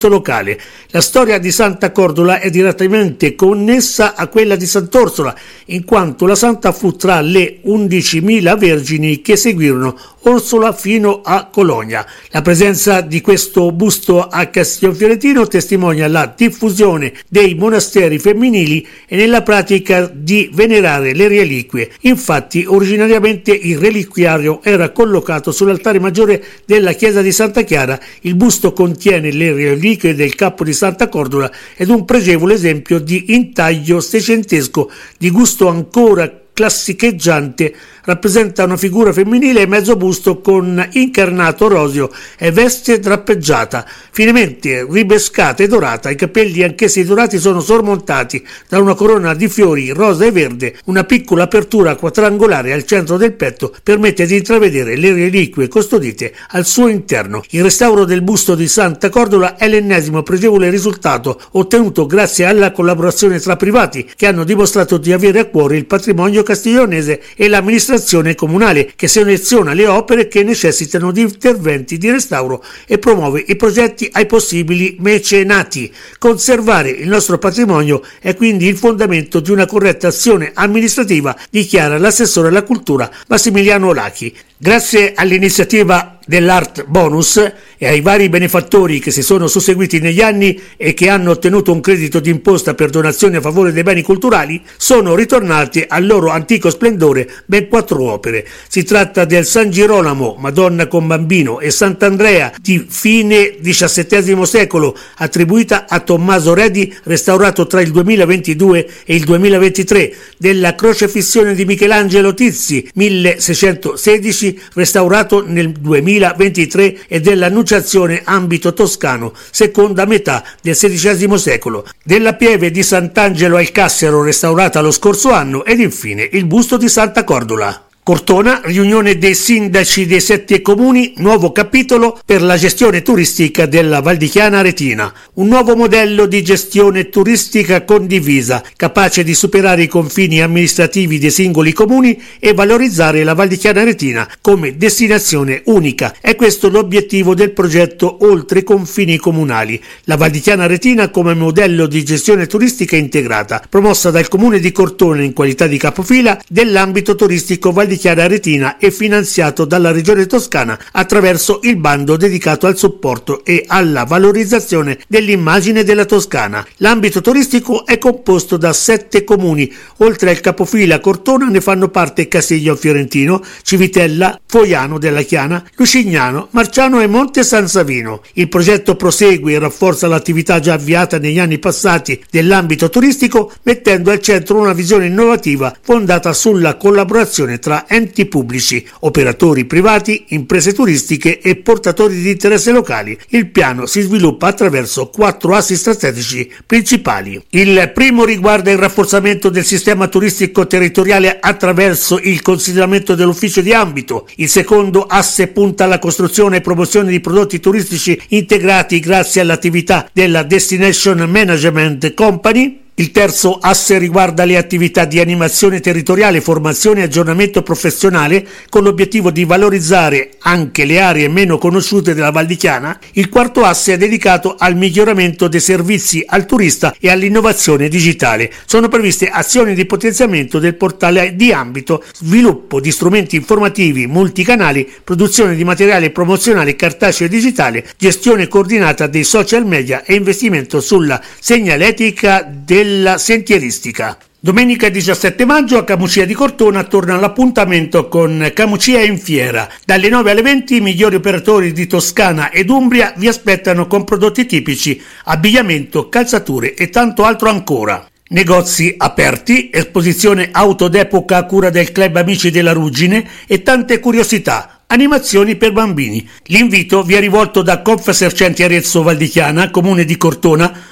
locale. La storia di Santa Cordula è direttamente connessa a quella di Sant'Orsola, in quanto la santa fu tra le 11.000 vergini che seguirono Orsola fino a Cologna. La presenza di questo busto a Castiglion Fiorentino testimonia la diffusione dei monasteri femminili e nella pratica di venerare le reliquie. Infatti, originariamente il reliquiario era collocato sull'altare maggiore della chiesa di Santa Chiara. Il busto contiene le reliquie del capo di Santa Cordula ed un pregevole esempio di intaglio seicentesco di gusto ancora classicheggiante. Rappresenta una figura femminile mezzo busto con incarnato roseo e veste drappeggiata, finemente ribescata e dorata. I capelli, anch'essi dorati, sono sormontati da una corona di fiori rosa e verde. Una piccola apertura quadrangolare al centro del petto permette di intravedere le reliquie custodite al suo interno. Il restauro del busto di Santa Cordula è l'ennesimo pregevole risultato ottenuto grazie alla collaborazione tra privati che hanno dimostrato di avere a cuore il patrimonio castiglionese e l'amministrazione comunale, che seleziona le opere che necessitano di interventi di restauro e promuove i progetti ai possibili mecenati. Conservare il nostro patrimonio è quindi il fondamento di una corretta azione amministrativa, dichiara l'assessore alla cultura Massimiliano Lachi. Grazie all'iniziativa dell'Art Bonus e ai vari benefattori che si sono susseguiti negli anni e che hanno ottenuto un credito d'imposta per donazioni a favore dei beni culturali, sono ritornati al loro antico splendore ben 4 opere. Si tratta del San Girolamo, Madonna con Bambino, e Sant'Andrea di fine XVII secolo, attribuita a Tommaso Redi, restaurato tra il 2022 e il 2023, della Crocefissione di Michelangelo Tizzi, 1616, restaurato nel 2023, e dell'Annunciazione ambito toscano, seconda metà del XVI secolo, della Pieve di Sant'Angelo al Cassero, restaurata lo scorso anno, ed infine il busto di Santa Cordula. Cortona, riunione dei sindaci dei 7 comuni, nuovo capitolo per la gestione turistica della Val di Chiana Aretina. Un nuovo modello di gestione turistica condivisa, capace di superare i confini amministrativi dei singoli comuni e valorizzare la Val di Chiana Aretina come destinazione unica. È questo l'obiettivo del progetto Oltre i confini comunali. La Val di Chiana Aretina come modello di gestione turistica integrata, promossa dal comune di Cortona in qualità di capofila dell'ambito turistico Val di Chiana Aretina e finanziato dalla Regione Toscana attraverso il bando dedicato al supporto e alla valorizzazione dell'immagine della Toscana. L'ambito turistico è composto da 7 comuni. Oltre al capofila Cortona ne fanno parte Castiglion Fiorentino, Civitella, Foiano della Chiana, Lucignano, Marciano e Monte San Savino. Il progetto prosegue e rafforza l'attività già avviata negli anni passati dell'ambito turistico, mettendo al centro una visione innovativa fondata sulla collaborazione tra enti pubblici, operatori privati, imprese turistiche e portatori di interesse locali. Il piano si sviluppa attraverso 4 assi strategici principali. Il primo riguarda il rafforzamento del sistema turistico territoriale attraverso il consolidamento dell'ufficio di ambito. Il secondo asse punta alla costruzione e promozione di prodotti turistici integrati grazie all'attività della Destination Management Company. Il terzo asse riguarda le attività di animazione territoriale, formazione e aggiornamento professionale con l'obiettivo di valorizzare anche le aree meno conosciute della Val di Chiana. Il quarto asse è dedicato al miglioramento dei servizi al turista e all'innovazione digitale. Sono previste azioni di potenziamento del portale di ambito, sviluppo di strumenti informativi multicanali, produzione di materiale promozionale cartaceo e digitale, gestione coordinata dei social media e investimento sulla segnaletica della sentieristica. Domenica 17 maggio a Camucia di Cortona torna l'appuntamento con Camucia in Fiera. Dalle 9 alle 20 i migliori operatori di Toscana ed Umbria vi aspettano con prodotti tipici, abbigliamento, calzature e tanto altro ancora. Negozi aperti, esposizione auto d'epoca a cura del Club Amici della Ruggine e tante curiosità. Animazioni per bambini. L'invito vi è rivolto da Confesercenti Arezzo Val di Chiana, Comune di Cortona,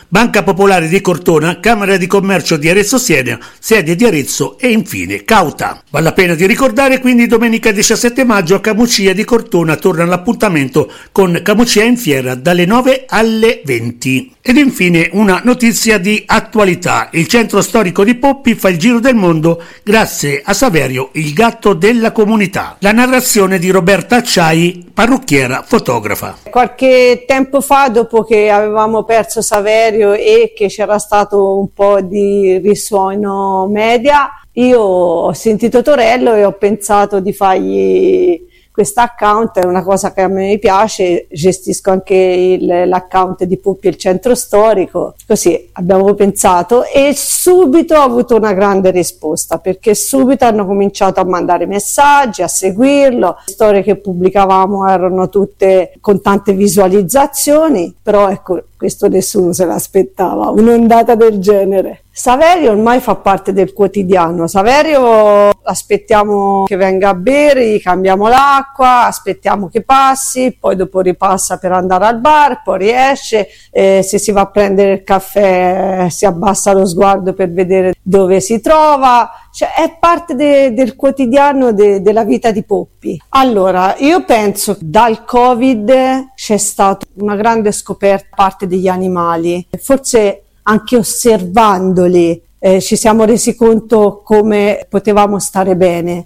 Banca Popolare di Cortona, Camera di Commercio di Arezzo Siena, sede di Arezzo e infine Cauta. Vale la pena di ricordare quindi domenica 17 maggio a Camucia di Cortona torna l'appuntamento con Camucia in Fiera dalle 9 alle 20. Ed infine una notizia di attualità. Il centro storico di Poppi fa il giro del mondo grazie a Saverio, il gatto della comunità. La narrazione di Roberta Acciai, parrucchiera fotografa. Qualche tempo fa, dopo che avevamo perso Saverio e che c'era stato un po' di risuono media, io ho sentito Torello e ho pensato di fargli questo account. È una cosa che a me piace, gestisco anche l'account di Poppi il centro storico, così abbiamo pensato e subito ho avuto una grande risposta, perché subito hanno cominciato a mandare messaggi, a seguirlo. Le storie che pubblicavamo erano tutte con tante visualizzazioni, però ecco, questo nessuno se l'aspettava, un'ondata del genere. Saverio ormai fa parte del quotidiano. Saverio aspettiamo che venga a bere, gli cambiamo l'acqua, aspettiamo che passi, poi dopo ripassa per andare al bar, poi riesce, se si va a prendere il caffè si abbassa lo sguardo per vedere dove si trova, cioè è parte del quotidiano della vita di Poppi. Allora, io penso che dal Covid c'è stata una grande scoperta da parte degli animali, forse anche osservandoli ci siamo resi conto come potevamo stare bene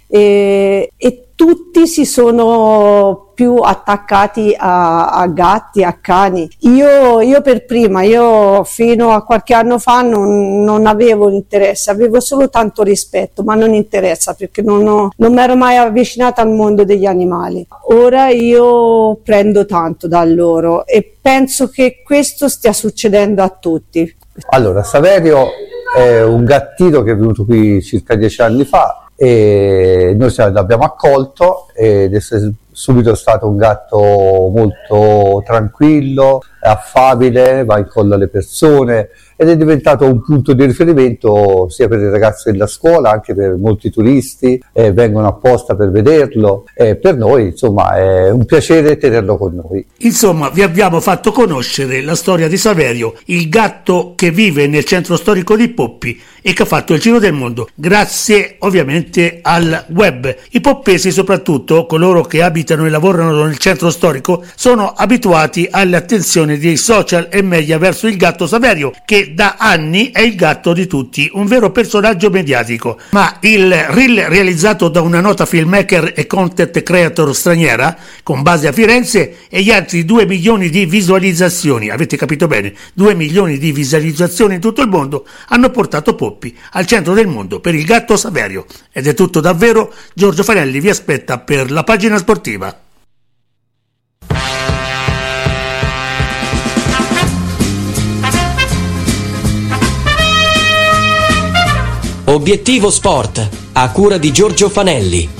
e tutti si sono più attaccati a gatti, a cani. Io per prima, io fino a qualche anno fa non avevo interesse, avevo solo tanto rispetto, ma non interesse, perché non mi ero mai avvicinata al mondo degli animali. Ora io prendo tanto da loro e penso che questo stia succedendo a tutti. Allora, Saverio è un gattino che è venuto qui circa 10 anni fa e noi l'abbiamo accolto ed è subito stato un gatto molto tranquillo, affabile, va incontro alle persone ed è diventato un punto di riferimento sia per i ragazzi della scuola, anche per molti turisti, vengono apposta per vederlo, per noi insomma è un piacere tenerlo con noi. Insomma, vi abbiamo fatto conoscere la storia di Saverio, il gatto che vive nel centro storico di Poppi e che ha fatto il giro del mondo, grazie ovviamente al web. I poppesi, soprattutto coloro che abitano e lavorano nel centro storico, sono abituati all'attenzione dei social e media verso il gatto Saverio, che da anni è il gatto di tutti, un vero personaggio mediatico. Ma il reel realizzato da una nota filmmaker e content creator straniera con base a Firenze e gli altri 2 milioni di visualizzazioni, avete capito bene, 2 milioni di visualizzazioni in tutto il mondo, hanno portato Poppi al centro del mondo per il gatto Saverio. Ed è tutto davvero. Giorgio Fanelli vi aspetta per la pagina sportiva. Obiettivo Sport, a cura di Giorgio Fanelli.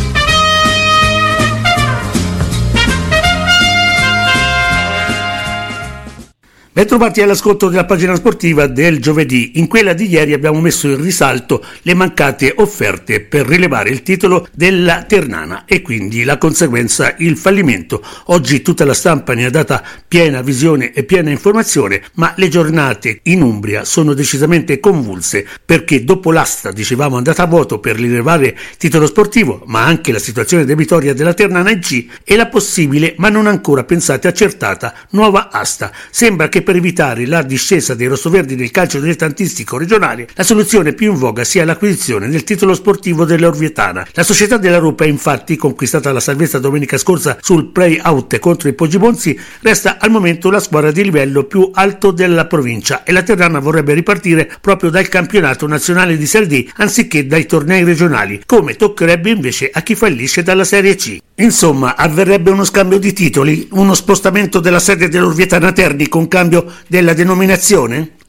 Ben trovati all'ascolto della pagina sportiva del giovedì. In quella di ieri abbiamo messo in risalto le mancate offerte per rilevare il titolo della Ternana e quindi la conseguenza, il fallimento. Oggi tutta la stampa ne ha data piena visione e piena informazione, ma le giornate in Umbria sono decisamente convulse perché dopo l'asta, dicevamo, andata a vuoto per rilevare titolo sportivo, ma anche la situazione debitoria della Ternana in C e la possibile, ma non ancora pensata e accertata, nuova asta. Sembra che per evitare la discesa dei rossoverdi nel calcio dilettantistico regionale, la soluzione più in voga sia l'acquisizione del titolo sportivo dell'Orvietana. La società della Rupa, infatti, conquistata la salvezza domenica scorsa sul play-out contro i Poggibonsi, resta al momento la squadra di livello più alto della provincia e la Ternana vorrebbe ripartire proprio dal campionato nazionale di Serie D anziché dai tornei regionali, come toccherebbe invece a chi fallisce dalla Serie C. Insomma, avverrebbe uno scambio di titoli, uno spostamento della sede dell'Orvietana Terni con cambio della denominazione?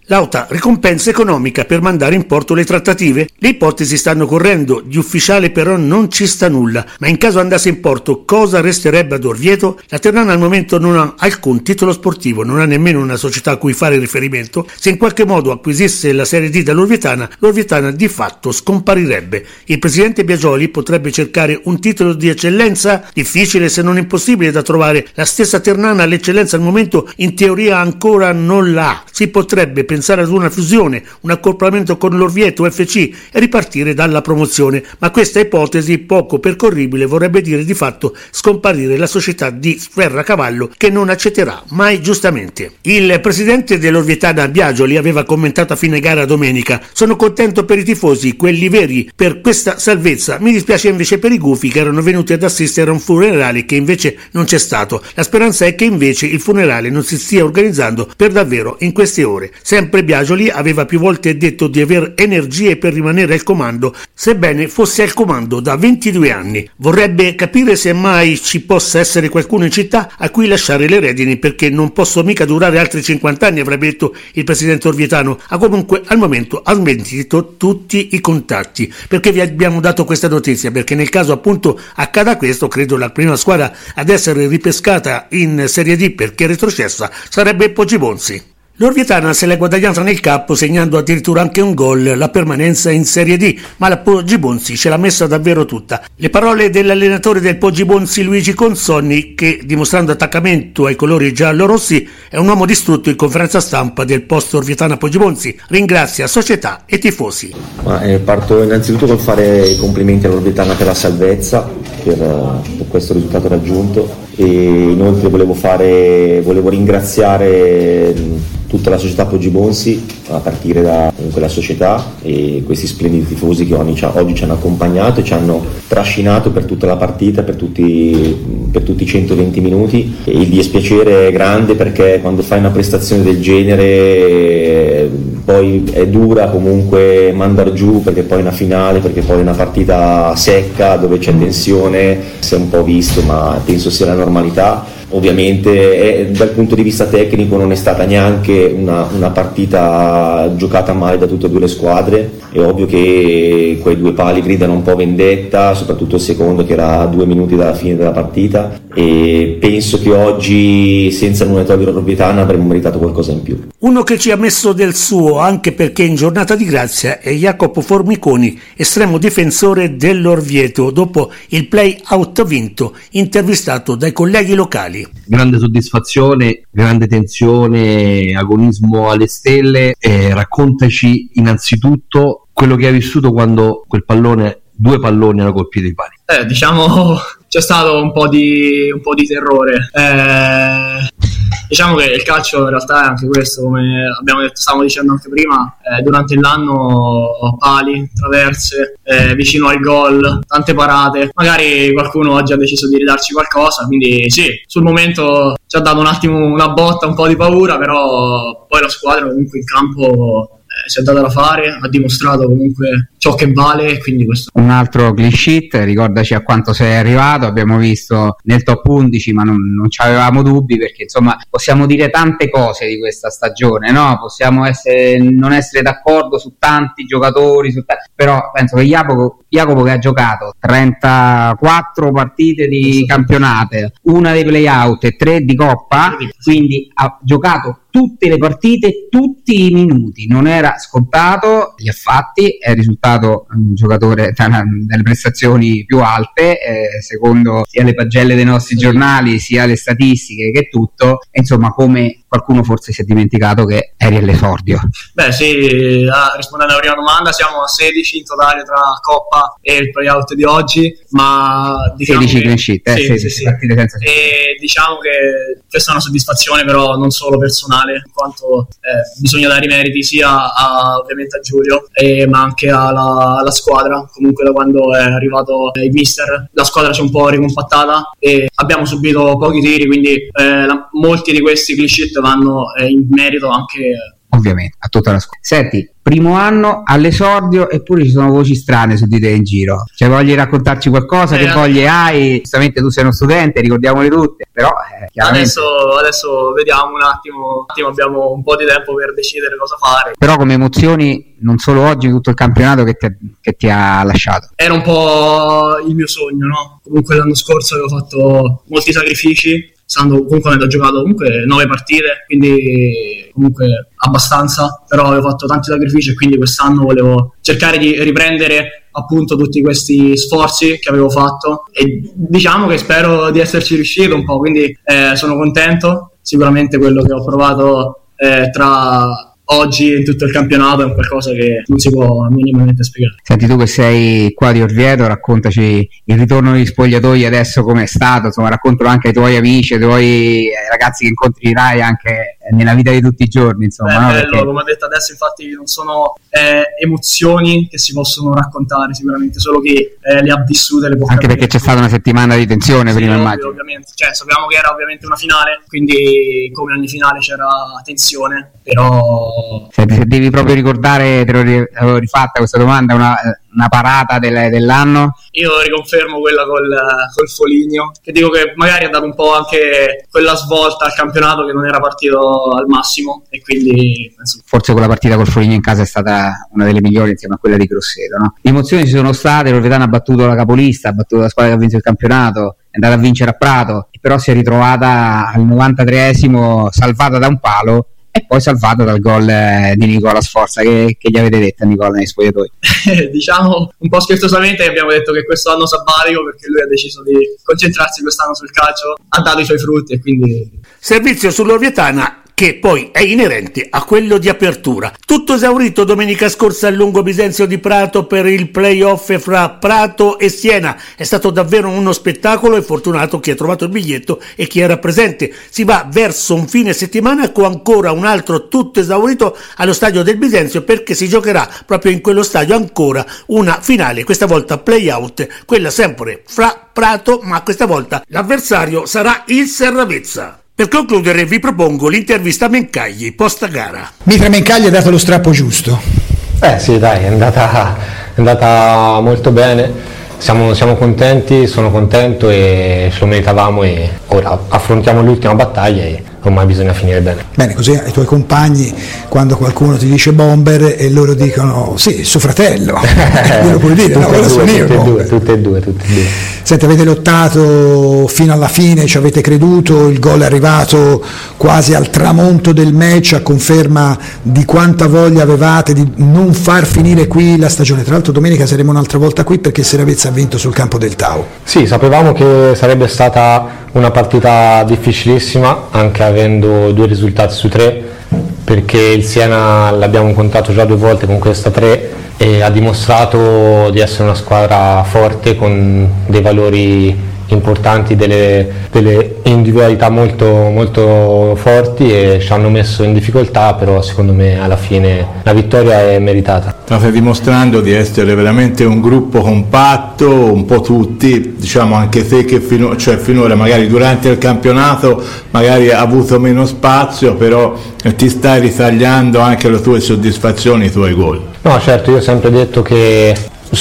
L'auta ricompensa economica per mandare in porto le trattative? Le ipotesi stanno correndo, di ufficiale però non ci sta nulla, ma in caso andasse in porto cosa resterebbe ad Orvieto? La Ternana al momento non ha alcun titolo sportivo, non ha nemmeno una società a cui fare riferimento. Se in qualche modo acquisisse la Serie D l'Orvietana di fatto scomparirebbe. Il presidente Biagioli potrebbe cercare un titolo di eccellenza? Difficile se non impossibile da trovare. La stessa Ternana l'eccellenza al momento in teoria ancora non l'ha. Si potrebbe pensare ad una fusione, un accoppiamento con l'Orvieto FC e ripartire dalla promozione, ma questa ipotesi poco percorribile vorrebbe dire di fatto scomparire la società di Sferracavallo, che non accetterà mai giustamente. Il presidente dell'Orvietana Biagioli aveva commentato a fine gara domenica: sono contento per i tifosi, quelli veri, per questa salvezza, mi dispiace invece per i gufi che erano venuti ad assistere a un funerale che invece non c'è stato. La speranza è che invece il funerale non si stia organizzando per davvero in queste ore. Sempre Biagioli aveva più volte detto di aver energie per rimanere al comando, sebbene fosse al comando da 22 anni. Vorrebbe capire se mai ci possa essere qualcuno in città a cui lasciare le redini, perché non posso mica durare altri 50 anni, avrebbe detto il presidente orvietano. Comunque al momento ha smentito tutti i contatti. Perché vi abbiamo dato questa notizia? Perché nel caso appunto accada questo, credo la prima squadra ad essere ripescata in Serie D perché retrocessa sarebbe Poggibonsi. L'Orvietana se l'è guadagnata nel campo, segnando addirittura anche un gol, la permanenza in Serie D, ma la Poggibonsi ce l'ha messa davvero tutta. Le parole dell'allenatore del Poggibonsi Luigi Consonni, che dimostrando attaccamento ai colori giallo-rossi è un uomo distrutto in conferenza stampa del post Orvietana Poggibonsi, ringrazia società e tifosi. Parto innanzitutto col fare i complimenti all'Orvietana per la salvezza, per questo risultato raggiunto, e inoltre volevo ringraziare tutta la società Poggibonsi, a partire da quella società e questi splendidi tifosi che oggi ci hanno accompagnato e ci hanno trascinato per tutta la partita, per tutti i 120 minuti. E il dispiacere è grande perché quando fai una prestazione del genere poi è dura comunque mandar giù, perché poi è una finale, perché poi è una partita secca dove c'è tensione, si è un po' visto, ma penso sia la normalità. Ovviamente dal punto di vista tecnico non è stata neanche una partita giocata male da tutte e due le squadre. È ovvio che quei due pali gridano un po' vendetta, soprattutto il secondo che era a 2 minuti dalla fine della partita, e penso che oggi, senza nulla togliere all'Orvietana, avremmo meritato qualcosa in più. Uno che ci ha messo del suo, anche perché in giornata di grazia, è Jacopo Formiconi, estremo difensore dell'Orvieto, dopo il play-out vinto, intervistato dai colleghi locali. Grande soddisfazione, grande tensione, agonismo alle stelle. Raccontaci innanzitutto quello che hai vissuto quando due palloni hanno colpito i pali. Diciamo c'è stato un po' di terrore. Diciamo che il calcio in realtà è anche questo, come stavamo dicendo anche prima, durante l'anno pali, traverse, vicino al gol, tante parate. Magari qualcuno oggi ha deciso di ridarci qualcosa, quindi sì, sul momento ci ha dato un attimo una botta, un po' di paura, però poi la squadra comunque in campo si è data da fare, ha dimostrato comunque ciò che vale, quindi questo. Un altro clean sheet, ricordaci a quanto sei arrivato. Abbiamo visto nel top 11, ma non ci avevamo dubbi, perché insomma possiamo dire tante cose di questa stagione, no? Possiamo non essere d'accordo su tanti giocatori, però penso che Jacopo che ha giocato 34 partite di campionato, una dei playout e 3 di Coppa, quindi ha giocato tutte le partite, tutti i minuti, non era scontato, li ha fatti, è risultato un giocatore delle prestazioni più alte, secondo sia le pagelle dei nostri giornali sia le statistiche che tutto, e insomma, come qualcuno forse si è dimenticato che eri all'esordio. Beh sì, rispondendo alla prima domanda, siamo a 16 in totale tra Coppa e il playout di oggi, ma diciamo 16 clean sheet, sì. E diciamo che questa è una soddisfazione però non solo personale, in quanto bisogna dare i meriti sia ovviamente a Giulio, ma anche alla squadra. Comunque da quando è arrivato il mister la squadra si è un po' ricompattata e abbiamo subito pochi tiri, quindi molti di questi clean sheet vanno in merito anche ovviamente a tutta la scuola. Senti, primo anno all'esordio, eppure ci sono voci strane su di te in giro, cioè vogli raccontarci qualcosa, che voglie hai? Giustamente tu sei uno studente, ricordiamole tutte, però adesso vediamo un attimo, abbiamo un po' di tempo per decidere cosa fare. Però come emozioni, non solo oggi, tutto il campionato che ti ha lasciato. Era un po' il mio sogno, no? Comunque l'anno scorso avevo fatto molti sacrifici, comunque ho giocato 9 partite, quindi comunque abbastanza, però avevo fatto tanti sacrifici e quindi quest'anno volevo cercare di riprendere appunto tutti questi sforzi che avevo fatto e diciamo che spero di esserci riuscito un po', quindi sono contento. Sicuramente quello che ho provato tra oggi in tutto il campionato è un qualcosa che non si può minimamente spiegare. Senti, tu che sei qua di Orvieto, raccontaci il ritorno negli spogliatoi adesso com'è stato, insomma raccontalo anche ai tuoi amici, ai tuoi ragazzi che incontrerai anche nella vita di tutti i giorni, insomma. No? Bello, come ho detto adesso, infatti non sono emozioni che si possono raccontare, sicuramente solo chi le ha vissute le può anche capire. Perché c'è stata una settimana di tensione prima, immagino. Ovviamente, cioè sappiamo che era ovviamente una finale, quindi come ogni finale c'era tensione, però se devi proprio ricordare, te l'ho rifatta questa domanda, una parata dell'anno? Io riconfermo quella col Foligno, che dico che magari ha dato un po' anche quella svolta al campionato che non era partito al massimo e quindi penso... Forse quella partita col Foligno in casa è stata una delle migliori insieme a quella di Grosseto, no? Le emozioni ci sono state, l'Orvetana ha battuto la capolista, ha battuto la squadra che ha vinto il campionato, è andata a vincere a Prato, però si è ritrovata al 93esimo salvata da un palo e poi salvata dal gol di Nicola Sforza. Che gli avete detto a Nicola nei spogliatoi? Diciamo un po' scherzosamente abbiamo detto che questo anno sabbatico, perché lui ha deciso di concentrarsi quest'anno sul calcio, ha dato i suoi frutti e quindi... Servizio sull'Orvetana che poi è inerente a quello di apertura. Tutto esaurito domenica scorsa al Lungo Bisenzio di Prato per il play-off fra Prato e Siena. È stato davvero uno spettacolo e fortunato chi ha trovato il biglietto e chi era presente. Si va verso un fine settimana con ancora un altro tutto esaurito allo stadio del Bisenzio, perché si giocherà proprio in quello stadio ancora una finale, questa volta play-out, quella sempre fra Prato, ma questa volta l'avversario sarà il Serravezza. Per concludere vi propongo l'intervista a Mencagli post gara. Mitra Mencagli ha dato lo strappo giusto. Sì, dai, è andata molto bene. Siamo contenti, sono contento e ce lo meritavamo e ora affrontiamo l'ultima battaglia e ormai bisogna finire bene. Bene, così ai tuoi compagni, quando qualcuno ti dice bomber e loro dicono sì, suo fratello, lo puoi dire, tutte e due. Senti, avete lottato fino alla fine, ci avete creduto, il gol è arrivato quasi al tramonto del match, a conferma di quanta voglia avevate di non far finire qui la stagione. Tra l'altro domenica saremo un'altra volta qui perché Seravezza ha vinto sul campo del Tau. Sì, sapevamo che sarebbe stata una partita difficilissima, anche avendo 2 risultati su 3, perché il Siena l'abbiamo incontrato già 2 volte con questa 3 e ha dimostrato di essere una squadra forte con dei valori importanti, delle individualità molto, molto forti e ci hanno messo in difficoltà, però secondo me alla fine la vittoria è meritata. State dimostrando di essere veramente un gruppo compatto, un po' tutti, diciamo anche te che finora magari durante il campionato magari ha avuto meno spazio, però ti stai ritagliando anche le tue soddisfazioni, i tuoi gol. No, certo, io ho sempre detto che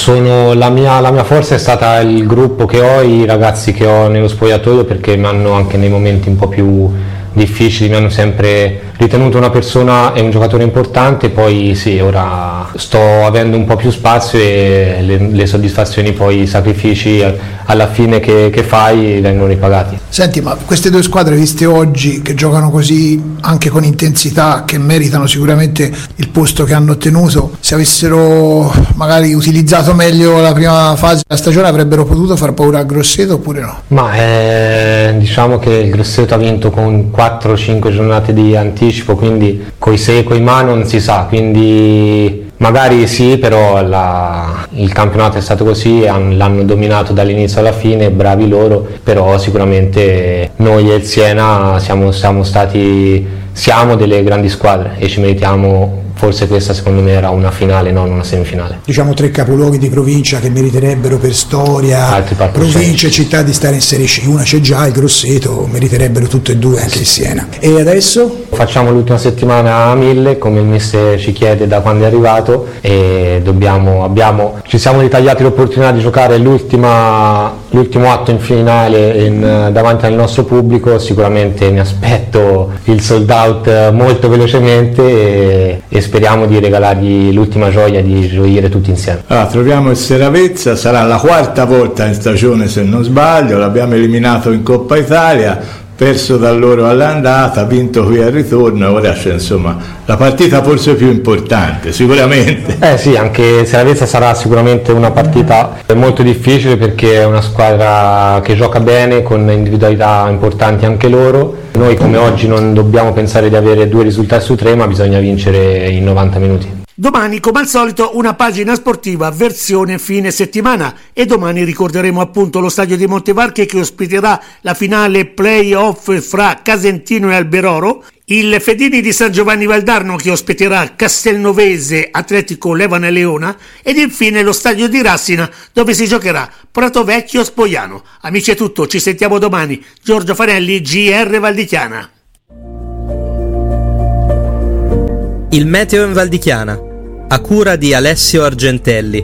la mia forza è stata il gruppo che ho, i ragazzi che ho nello spogliatoio, perché mi hanno anche nei momenti un po' più difficili, mi hanno sempre ritenuto una persona e un giocatore importante. Poi sì, ora sto avendo un po' più spazio e le soddisfazioni, poi i sacrifici alla fine che fai vengono ripagati. Senti, ma queste 2 squadre viste oggi, che giocano così anche con intensità, che meritano sicuramente il posto che hanno ottenuto, se avessero magari utilizzato meglio la prima fase della stagione avrebbero potuto far paura a Grosseto oppure no? Ma diciamo che il Grosseto ha vinto con 4-5 giornate di anticipo, quindi coi se e coi ma non si sa, quindi magari sì, però il campionato è stato così, l'hanno dominato dall'inizio alla fine, bravi loro, però sicuramente noi e il Siena siamo delle grandi squadre e ci meritiamo forse questa secondo me era una finale, non una semifinale. Diciamo 3 capoluoghi di provincia che meriterebbero per storia, province e città di stare in Serie C. Una c'è già, il Grosseto, meriterebbero tutte e due, anche il Siena. E adesso? Facciamo l'ultima settimana a 1000 come il mister ci chiede da quando è arrivato, e ci siamo ritagliati l'opportunità di giocare l'ultimo atto in finale davanti al nostro pubblico. Sicuramente mi aspetto il sold out molto velocemente e speriamo di regalargli l'ultima gioia di gioire tutti insieme. Allora, troviamo il Seravezza, sarà la 4ª volta in stagione se non sbaglio, l'abbiamo eliminato in Coppa Italia, perso da loro all'andata, vinto qui al ritorno, ora c'è insomma la partita forse più importante, sicuramente. Sì, anche Seravezza sarà sicuramente una partita molto difficile perché è una squadra che gioca bene, con individualità importanti anche loro. Noi come oggi non dobbiamo pensare di avere 2 risultati su 3, ma bisogna vincere in 90 minuti. Domani, come al solito, una pagina sportiva versione fine settimana, e domani ricorderemo appunto lo stadio di Montevarchi che ospiterà la finale play-off fra Casentino e Alberoro, il Fedini di San Giovanni Valdarno che ospiterà Castelnovese, Atletico Levane Leona, ed infine lo stadio di Rassina dove si giocherà Prato Vecchio Spogliano. Amici, è tutto, ci sentiamo domani. Giorgio Fanelli, GR Valdichiana. Il meteo in Valdichiana, a cura di Alessio Argentelli.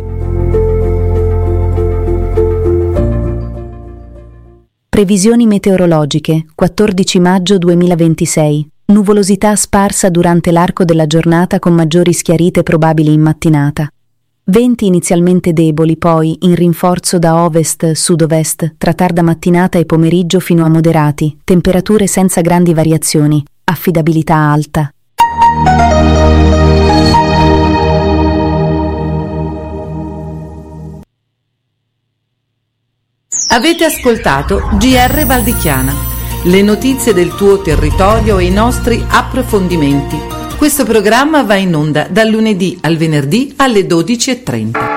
Previsioni meteorologiche, 14 maggio 2026. Nuvolosità sparsa durante l'arco della giornata con maggiori schiarite probabili in mattinata. Venti inizialmente deboli, poi in rinforzo da ovest-sud-ovest, tra tarda mattinata e pomeriggio fino a moderati, temperature senza grandi variazioni, affidabilità alta. Avete ascoltato GR Valdichiana, le notizie del tuo territorio e i nostri approfondimenti. Questo programma va in onda dal lunedì al venerdì alle 12:30.